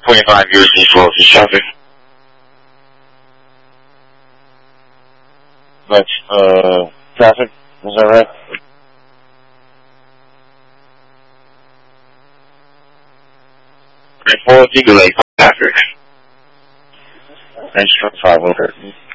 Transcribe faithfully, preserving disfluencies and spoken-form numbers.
twenty-five U S D twelve is traffic. That's, uh, traffic, is that right? four Eagle Lake, Patrick. Range twenty-five, over.